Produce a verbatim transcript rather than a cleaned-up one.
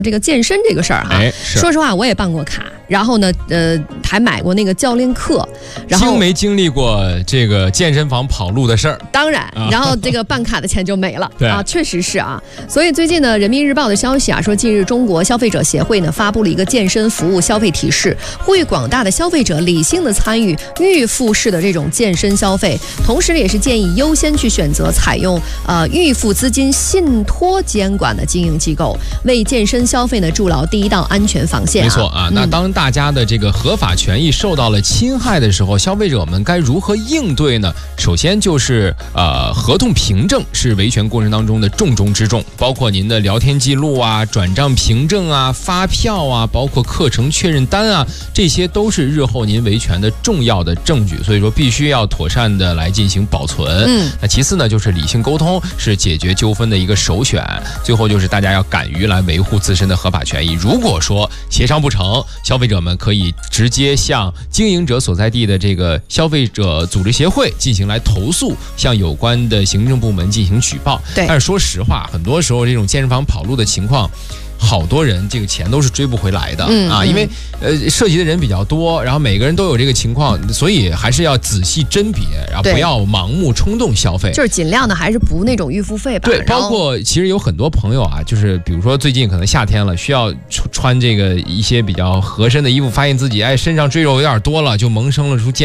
这个健身这个事儿哈， 哎， 说实话我也办过卡，然后呢，呃，还买过那个教练课，然后经没经历过这个健身房跑路的事儿？ 当然，然后这个办卡的钱就没了对啊，确实是啊。所以最近呢，人民日报的消息啊说，近日中国消费者协会呢发布了一个健身服务消费提示，呼吁广大的消费者理性的参与预付式的这种健身消费，同时也是建议优先去选择采用呃预付资金信托监管的经营机构，为健身消费呢筑牢第一道安全防线、啊。 没错啊，那当大家的这个合法权益受到了侵害的时候，消费者们该如何应对呢？首先就是呃，合同凭证是维权过程当中的重中之重，包括您的聊天记录啊、转账凭证啊、发票啊，包括课程确认单啊，这些都是日后您维权的重要的证据，所以说必须要妥善的来进行保存。嗯，那其次呢，就是理性沟通是解决纠纷的一个首选，最后就是大家要敢于来维护自身的合法权益。如果说协商不成，消费者们可以直接向经营者所在地的这个消费者组织协会进行来投诉，向有关的行政部门进行举报。 对， 但是说实话，很多时候这种健身房跑路的情况，好多人这个钱都是追不回来的、 嗯、 啊，因为呃涉及的人比较多，然后每个人都有这个情况，所以还是要仔细甄别，然后不要盲目冲动消费， 就是尽量的还是不那种预付费吧。 对，包括其实有很多朋友啊，就是比如说最近可能夏天了，需要穿这个一些比较合身的衣服，发现自己哎身上赘肉有点多了，就萌生了出健